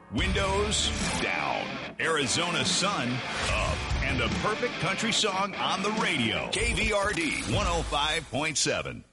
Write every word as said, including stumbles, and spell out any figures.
Windows down. Arizona sun up. And the perfect country song on the radio. K V R D one oh five point seven.